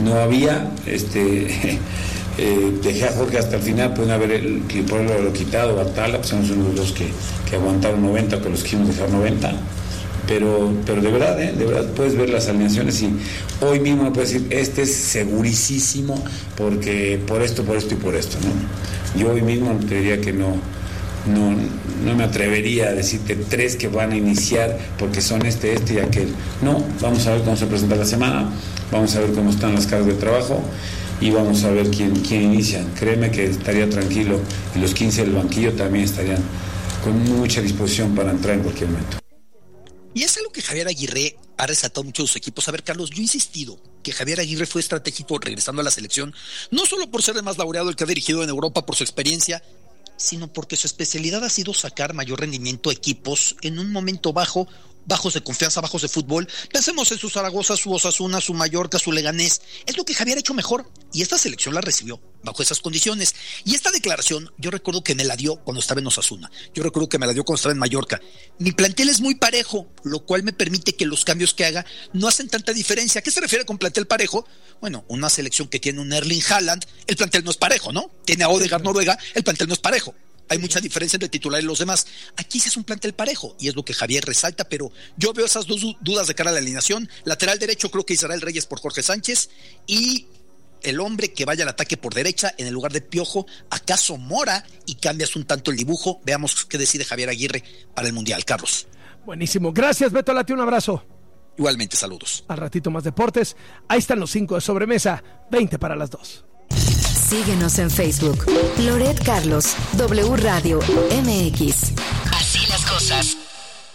no había, dejé a Jorge hasta el final, pueden haber lo quitado, Atala, pues son unos dos que aguantaron 90, que los quisimos dejar 90, pero de verdad puedes ver las alineaciones y hoy mismo me puedes decir, este es segurísimo porque por esto y por esto, ¿no? Yo hoy mismo te diría que no me atrevería a decirte 3 que van a iniciar porque son este y aquel. No, vamos a ver cómo se presenta la semana, vamos a ver cómo están las cargas de trabajo y vamos a ver quién inicia. Créeme que estaría tranquilo y los 15 del banquillo también estarían con mucha disposición para entrar en cualquier momento. Y es algo que Javier Aguirre ha resaltado mucho de sus equipos. A ver, Carlos, yo he insistido que Javier Aguirre fue estratégico regresando a la selección, no solo por ser el más laureado, el que ha dirigido en Europa por su experiencia, sino porque su especialidad ha sido sacar mayor rendimiento a equipos en un momento bajos de confianza, bajos de fútbol. Pensemos en su Zaragoza, su Osasuna, su Mallorca, su Leganés. Es lo que Javier ha hecho mejor y esta selección la recibió bajo esas condiciones. Y esta declaración yo recuerdo que me la dio cuando estaba en Osasuna, yo recuerdo que me la dio cuando estaba en Mallorca. Mi plantel es muy parejo, lo cual me permite que los cambios que haga no hacen tanta diferencia. ¿A qué se refiere con plantel parejo? Bueno, una selección que tiene un Erling Haaland, el plantel no es parejo, ¿no? Tiene a Odegaard Noruega, el plantel no es parejo. Hay mucha diferencia entre titular y los demás. Aquí sí es un plantel parejo y es lo que Javier resalta, pero yo veo esas dos dudas de cara a la alineación. Lateral derecho creo que Israel Reyes por Jorge Sánchez y el hombre que vaya al ataque por derecha en el lugar de Piojo, acaso Mora, y cambias un tanto el dibujo. Veamos qué decide Javier Aguirre para el Mundial. Carlos. Buenísimo. Gracias, Beto Lati, un abrazo. Igualmente, saludos. Al ratito más deportes. Ahí están los 5 de sobremesa, 20 para las 2. Síguenos en Facebook. Loret Carlos, W Radio MX. Así las cosas.